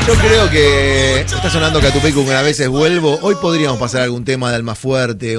Yo creo que está sonando Catupecu con A veces vuelvo. Hoy podríamos pasar algún tema de Almafuerte,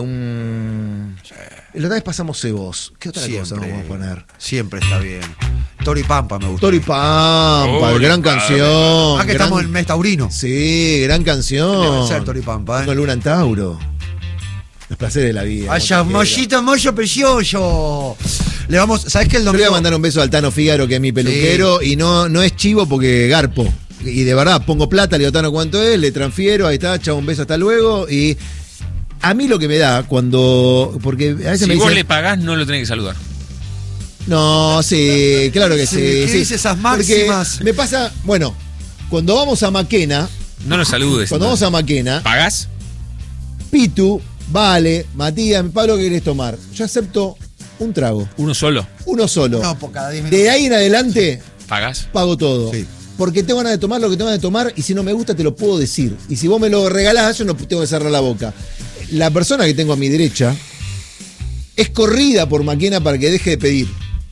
La otra vez pasamos Cebos. ¿Qué otra cosa nos vamos a poner? Siempre está bien. Tori Pampa me gusta. Tori Pampa, gran canción. Ah, que estamos en el mes taurino. Sí, gran canción. Debe ser Tori Pampa, Con Luna en Tauro. Los placeres de la vida. Vaya, mollito, mollo precioso. Le vamos, ¿sabes qué? El domingo. Le voy a mandar un beso al Tano Fígaro, que es mi peluquero, sí. Y no es chivo porque garpo. Y de verdad, pongo plata, le digo, Tano, ¿cuánto es? Le transfiero, ahí está, chao, un beso, hasta luego. Y a mí lo que me da cuando... Porque a veces si me dicen, vos le pagás, no lo tenés que saludar. No, sí, claro que sí. ¿Qué sí. dice esas máximas? Porque me pasa, bueno, cuando vamos a Maquena... No lo saludes. Cuando vamos a Maquena... ¿Pagás? Pitu, Vale, Matías, Pablo, ¿qué querés tomar? Yo acepto un trago. ¿Uno solo? Uno solo. No, por cada 10 minutos. De ahí en adelante... ¿Pagás? Pago todo. Sí. Porque tengo ganas de tomar lo que tengo ganas de tomar y si no me gusta te lo puedo decir. Y si vos me lo regalás, yo no tengo que cerrar la boca. La persona que tengo a mi derecha es corrida por Maquena para que deje de pedir.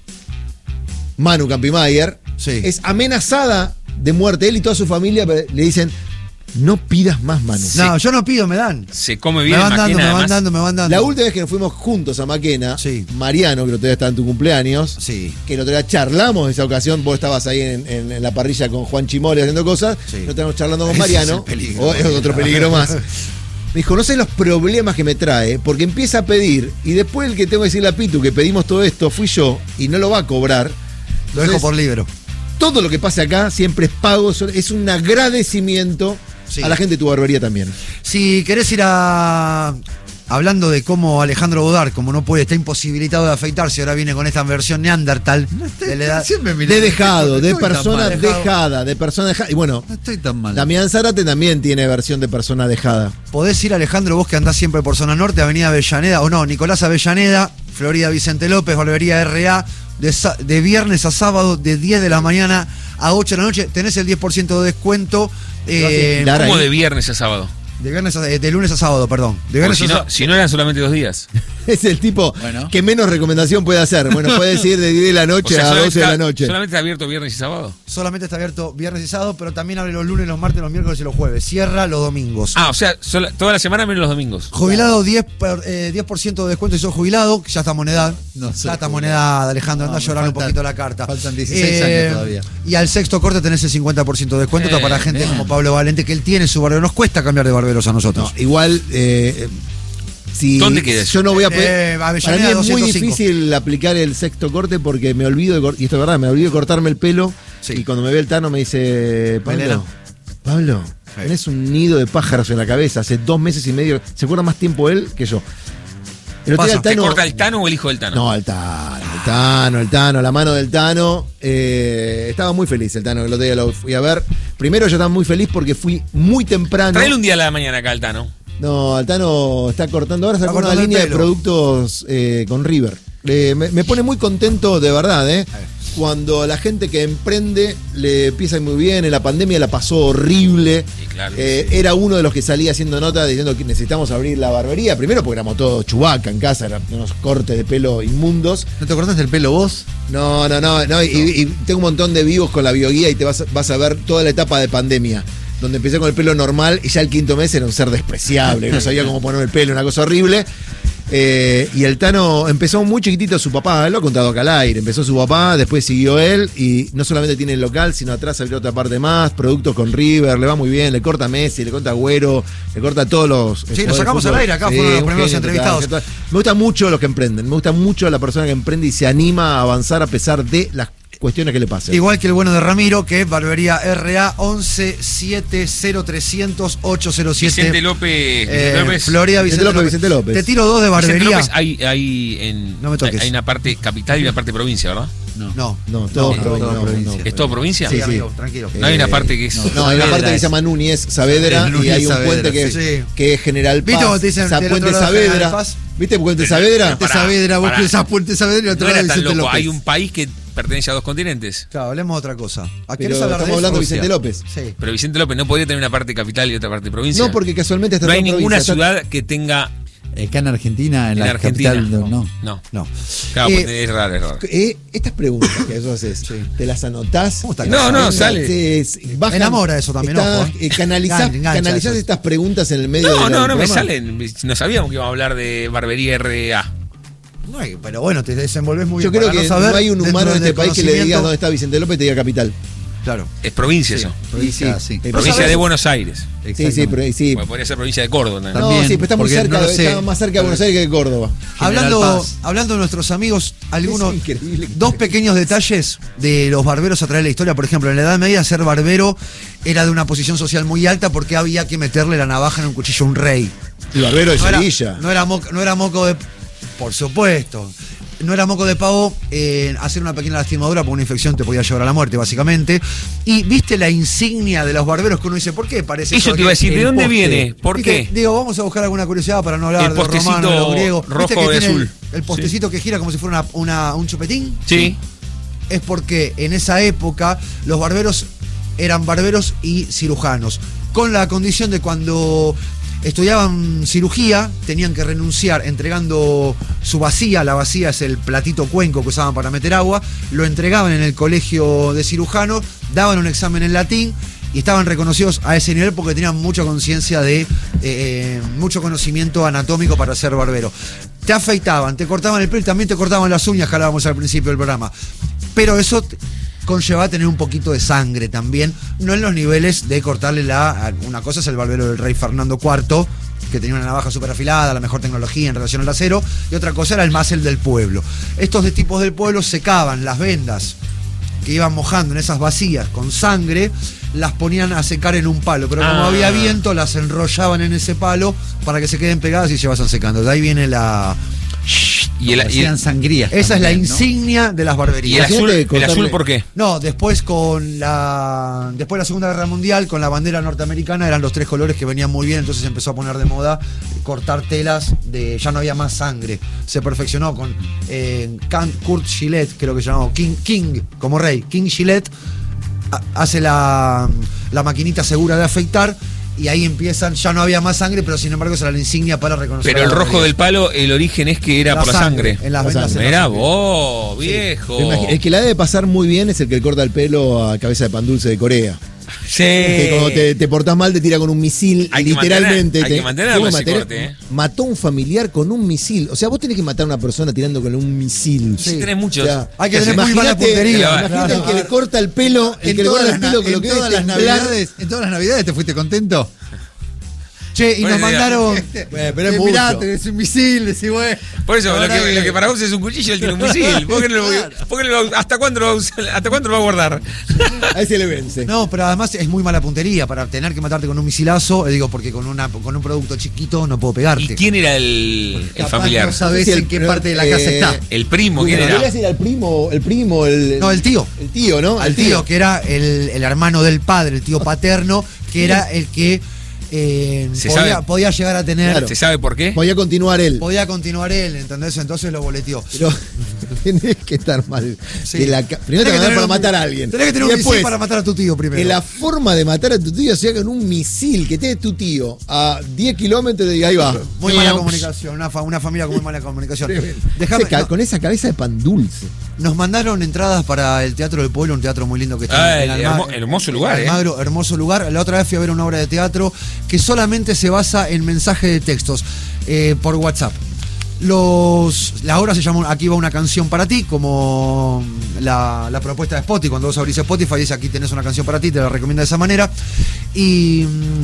Manu Campimayer es amenazada de muerte. Él y toda su familia le dicen, no pidas más, Manu. No, yo no pido, me dan. Se come bien me van Maquena, dando, me van dando. La última vez que nos fuimos juntos a Maquena, Mariano, que el otro día estaba en tu cumpleaños, que el otro día charlamos en esa ocasión, vos estabas ahí en la parrilla con Juan Chimole haciendo cosas, nosotros estábamos charlando con Mariano, es otro peligro más. Me dijo, no sé los problemas que me trae, porque empieza a pedir, y después el que tengo que decirle a Pitu que pedimos todo esto fui yo, y no lo va a cobrar. Lo dejo por libro. Todo lo que pase acá siempre es pago, es un agradecimiento a la gente de tu barbería también. Si querés ir hablando de cómo Alejandro Bodar, como no puede, está imposibilitado de afeitarse, ahora viene con esta versión Neandertal de la edad. De dejado, de persona dejada, de persona dejada. Y bueno, no estoy tan mal. Damián Zárate también tiene versión de persona dejada. Podés ir, Alejandro, vos que andás siempre por zona norte, Avenida Avellaneda, o no, Nicolás Avellaneda, Florida Vicente López, Barbería RA, de viernes a sábado, de 10 de la mañana a 8 de la noche, tenés el 10% de descuento. ¿Cómo de viernes a sábado? De lunes a sábado, perdón. Si no eran solamente 2 días. Es el tipo que menos recomendación puede hacer. Bueno, puede ir de 10 de la noche a 12 de la noche. ¿Solamente está abierto viernes y sábado? Solamente está abierto viernes y sábado, pero también abre los lunes, los martes, los miércoles y los jueves. Cierra los domingos. Ah, o sea, toda la semana menos los domingos. Jubilado, 10% de descuento si sos jubilado, ya estamos en edad. Ya estamos en edad, Alejandro, anda a llorar un poquito la carta. Faltan 16 años todavía. Y al sexto corte tenés el 50% de descuento. Está para gente como Pablo Valente, que él tiene su barbero. Nos cuesta cambiar de barberos a nosotros. No, igual, si ¿dónde queda eso? Yo no voy a poder. Para mí es 205. muy difícil aplicar el sexto corte porque me olvido, y esto es verdad, me olvido de cortarme el pelo. Y cuando me ve el Tano me dice, Pablo, tenés un nido de pájaros en la cabeza. Hace 2 meses y medio. Se acuerda más tiempo él que yo. ¿Te corta el Tano o el hijo del Tano? No, el Tano, la mano del Tano. Estaba muy feliz el Tano, que el otro día lo fui a ver. Primero yo estaba muy feliz porque fui muy temprano. Traele un día a la mañana acá al Tano. No, el Tano está cortando. Ahora sacó una línea de productos con River. Me pone muy contento, de verdad, cuando a la gente que emprende le empieza muy bien. En la pandemia la pasó horrible. Claro, era uno de los que salía haciendo notas diciendo que necesitamos abrir la barbería. Primero porque éramos todos chubaca en casa, eran unos cortes de pelo inmundos. ¿No te cortaste el pelo vos? No. Y tengo un montón de vivos con la bioguía y te vas a ver toda la etapa de pandemia, donde empecé con el pelo normal y ya el 5.º mes era un ser despreciable, no sabía cómo ponerme el pelo, una cosa horrible. Y el Tano empezó muy chiquitito, su papá, él lo ha contado acá al aire, empezó su papá, después siguió él y no solamente tiene el local, sino atrás abrió otra parte más, productos con River, le va muy bien, le corta a Messi, le corta a Agüero, le corta a todos los... Sí, nos sacamos al aire acá, fue uno de los primeros entrevistados. Me gustan mucho los que emprenden, me gusta mucho la persona que emprende y se anima a avanzar a pesar de las cuestiones que le pasen. Igual que el bueno de Ramiro, que es Barbería RA 11-70-300-807. Vicente López. Florida Vicente López. Te tiro 2 de barbería. Vicente López no me toques. Hay una parte capital y una parte provincia, ¿verdad? No, todo provincia. ¿Es todo provincia? Sí, amigo, tranquilo. No hay una parte que es... No, hay una parte que se llama Núñez Saavedra y hay un puente que es General Paz. ¿Viste cómo te dicen Puente Saavedra? ¿Viste Puente Saavedra? Puente Saavedra, vos pensás Puente Saavedra y otra vez Vicente López. Hay un país que pertenece a 2 continentes. Claro, hablemos de otra cosa. Estamos hablando de Vicente López. Sí. Pero Vicente López no podría tener una parte capital y otra parte provincia. No, porque casualmente está no hay ninguna ciudad que tenga Acá en Argentina, en la Argentina, capital, no. No. Claro, porque es raro. Estas preguntas que vos haces, ¿te las anotás? ¿Cómo está No, casado? sale. Me enamora eso también, ojo, Canalizás Engancha eso. estas preguntas en el medio No, del no me programa. salen. No sabíamos que íbamos a hablar de barbería RA. No hay, pero bueno, te desenvolves muy Yo bien. creo para que saber, no hay un dentro humano en del este país que le diga conocimiento. dónde está Vicente López y te diga capital. Claro. Es provincia eso. Provincia, sí. Provincia sabés? de Buenos Aires. Sí, pero sí. Bueno, podría ser provincia de Córdoba también. No, También, sí, pero está muy porque cerca, no lo sé. está más cerca de Buenos Aires que de Córdoba. Hablando de nuestros amigos, algunos Es increíble. dos pequeños detalles de los barberos a través de la historia. Por ejemplo, en la Edad Media ser barbero era de una posición social muy alta porque había que meterle la navaja en un cuchillo a un rey. El barbero de No Sevilla. era moco de... Por supuesto. No era moco de pavo hacer una pequeña lastimadura por una infección te podía llevar a la muerte, básicamente. Y viste la insignia de los barberos que uno dice, ¿por qué parece Eso te iba a decir, ¿de dónde viene? ¿Por ¿Viste? qué? Digo, vamos a buscar alguna curiosidad para no hablar El de los postecito romanos, de los griegos. ¿Viste rojo que y tiene azul? el postecito que gira como si fuera un chupetín? Sí. Es porque en esa época los barberos eran barberos y cirujanos, con la condición de cuando estudiaban cirugía tenían que renunciar entregando su vacía. La vacía es el platito cuenco que usaban para meter agua. Lo entregaban en el colegio de cirujanos, daban un examen en latín y estaban reconocidos a ese nivel porque tenían mucha conciencia de mucho conocimiento anatómico para ser barbero. Te afeitaban, te cortaban el pelo y también te cortaban las uñas, que hablábamos al principio del programa. Pero eso conlleva tener un poquito de sangre también, no en los niveles de cortarle una cosa es el barbero del rey Fernando IV, que tenía una navaja súper afilada, la mejor tecnología en relación al acero, y otra cosa era el másel del pueblo. Estos de tipos del pueblo secaban las vendas que iban mojando en esas vacías con sangre, las ponían a secar en un palo, pero como había viento, las enrollaban en ese palo para que se queden pegadas y se vayan secando. De ahí viene la... Y Hacían sangrías. Esa es la también, ¿no? insignia de las ¿Y barberías. el azul por qué? No, después de la Segunda Guerra Mundial, con la bandera norteamericana, eran los tres colores que venían muy bien, entonces se empezó a poner de moda cortar telas, ya no había más sangre. Se perfeccionó con Kurt Gillette, creo que se llamaba King, como rey. King Gillette hace la maquinita segura de afeitar. Y ahí empiezan, ya no había más sangre, pero sin embargo esa era la insignia para reconocer. Pero a el la rojo barbería. del palo, el origen es que era La por la sangre. en las La vendas. sangre. en la Mirá sangre. vos, viejo. El que la debe pasar muy bien es el que le corta el pelo a cabeza de pan dulce de Corea. Sí. Que cuando te portás mal te tira con un misil, Hay que literalmente. hay que mantenerlo ¿Cómo ese mantener? corte, ¿eh? Mató a un familiar con un misil. O sea, vos tenés que matar a una persona tirando con un misil. Sí, tenés muchos. Hay que tener muy mala Imagínate puntería. imagínate el que le corta el pelo, el En que le todas corta el las pelo, que lo en que todas debe las temblar. navidades te fuiste contento. Che, y Bueno, nos mandaron... Pero es Mirá, mucho. tenés un misil, decís, güey. Por eso, Ahora lo que para vos es un cuchillo, él tiene un misil. ¿Hasta cuándo lo va a usar? ¿Hasta cuándo lo va a guardar? A ese le vence. No, pero además es muy mala puntería para tener que matarte con un misilazo. Digo, porque con un producto chiquito no puedo pegarte. ¿Y quién era el Capaz familiar? No sabés Sí, en qué parte de la casa está. El primo, ¿quién ¿Debería era? ser el primo, No, el tío. El tío, ¿no? Al tío, que era el hermano del padre, el tío paterno, que era el que podía llegar a tener. Claro. ¿Se sabe por qué? Podía continuar él. Podía continuar él, ¿entendés? Entonces lo boleteó. Pero tenés que estar mal. Sí. Primero te Tenés que van a dar tener para un- matar a alguien. Tenés que tener Y un después, misil para matar a tu tío primero. que la forma de matar a tu tío sea con un misil que tiene tu tío a 10 kilómetros y ahí va. Muy mala comunicación, una familia con muy mala comunicación. Dejame- No, con esa cabeza de pan dulce. Nos mandaron entradas para el Teatro del Pueblo, un teatro muy lindo que está en Hermoso lugar, Almagro, hermoso lugar. La otra vez fui a ver una obra de teatro que solamente se basa en mensajes de textos por WhatsApp. La obra se llama Aquí va una canción para ti, como la propuesta de Spotify. Cuando vos abrís Spotify dice aquí tenés una canción para ti, te la recomienda de esa manera. Y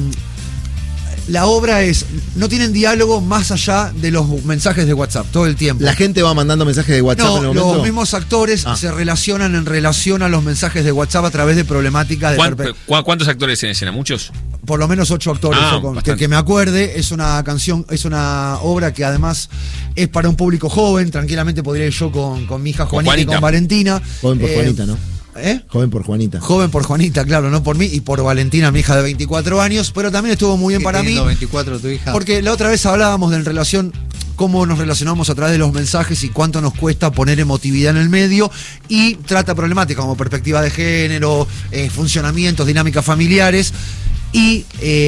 la obra no tienen diálogo más allá de los mensajes de WhatsApp todo el tiempo. La gente va mandando mensajes de WhatsApp en No, el momento. los mismos actores se relacionan en relación a los mensajes de WhatsApp a través de problemáticas de ¿Cuántos actores en escena? ¿Muchos? por lo menos 8 actores Bastante. que me acuerde. Es una canción, es una obra que además es para un público joven. Tranquilamente podría ir yo con mi hija Juanita y Juanita. con Valentina. Joven por Juanita, ¿no? Joven por Juanita. Joven por Juanita, claro, no por mí, y por Valentina, mi hija de 24 años, pero también estuvo muy bien para mí. 24 tu hija. Porque la otra vez hablábamos de cómo nos relacionamos a través de los mensajes y cuánto nos cuesta poner emotividad en el medio, y trata problemáticas como perspectiva de género, funcionamientos, dinámicas familiares. Y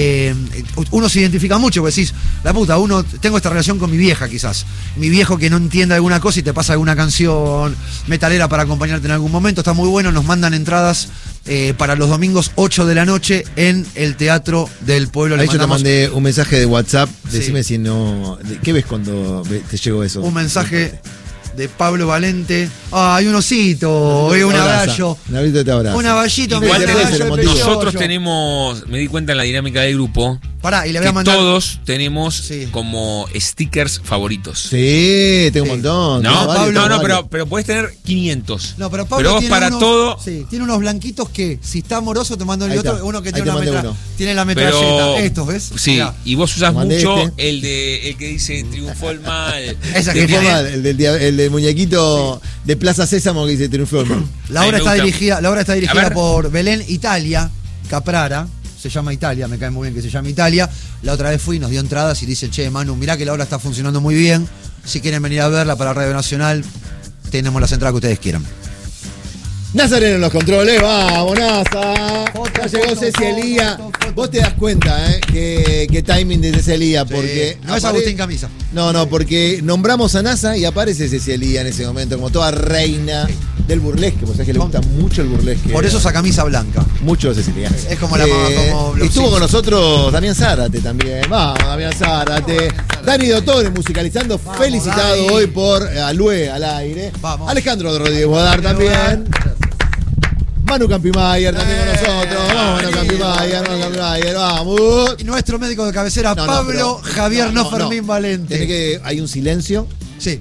uno se identifica mucho, porque decís, la puta, tengo esta relación con mi vieja quizás. Mi viejo que no entiende alguna cosa y te pasa alguna canción metalera para acompañarte en algún momento. Está muy bueno, nos mandan entradas para los domingos 8 de la noche en el Teatro del Pueblo. Ahí yo te mandé un mensaje de WhatsApp, Sí. decime si no... ¿Qué ves cuando te llegó eso? Un mensaje de Pablo Valente. Hay un osito, un abraza. abrazo. Un abrito te abraza. Un aballito, Igual Después se lo de motivo. nosotros yo. tenemos, me di cuenta en la dinámica del grupo, Pará, y le voy que a mandar. todos tenemos Sí. como stickers favoritos. Sí, tengo un Sí. montón. No, Pablo, pero puedes tener 500. No, pero Pablo vos tiene para unos, todo. Sí, tiene unos blanquitos que, si está amoroso, te mando el Ahí otro. está. Uno que Ahí tiene te una mandé uno. tiene la metralleta. Pero, Estos, ¿ves? Sí, Mirá. y vos usás Mandé mucho este. el que dice triunfó el mal. Esa Que que Triunfó tiene- mal, el del muñequito de Plaza Sésamo que dice triunfó mal. La A mí obra me está gusta. dirigida, A ver. por Belén Italia Caprara. Se llama Italia, me cae muy bien que se llame Italia. La otra vez fui, nos dio entradas y dice, che, Manu, mirá que la obra está funcionando muy bien. Si quieren venir a verla para Radio Nacional, tenemos las entradas que ustedes quieran. Nazareno en los controles, vamos, Naza. Ya llegó Ceci Elía. Vos te das cuenta, qué timing de Ceci Elía, porque. No es Agustín Camisa. No, porque nombramos a NASA y aparece Ceci Elía en ese momento, como toda reina del burlesque, porque sabes que le gusta mucho el burlesque. Por eso esa camisa blanca. Mucho Ceci Elía. Es como la como los estuvo con Simpsons. nosotros Damián Zárate también. Vamos, Damián Zárate. Dani Dottore musicalizando, Vamos, felicitado Dani. hoy por Alue al aire. Vamos. Alejandro Rodríguez Bodar también. Manu Campimayer también con nosotros. Vamos, Manu Campimayer, vamos. Y nuestro médico de cabecera, No, Pablo pero- Javier No Fermín Valente. Tiene que, hay un silencio Sí.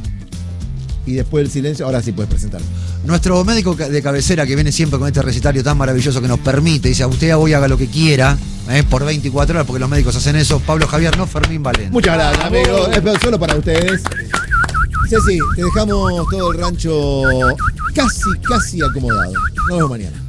y después del silencio, ahora sí puedes presentarlo. Nuestro médico de cabecera que viene siempre con este recetario tan maravilloso que nos permite, dice, a usted hoy haga lo que quiera, por 24 horas, porque los médicos hacen eso. Pablo Javier No Fermín Valente. Muchas gracias, amigos. Es solo para ustedes. Ceci, te dejamos todo el rancho casi acomodado. Nos vemos mañana.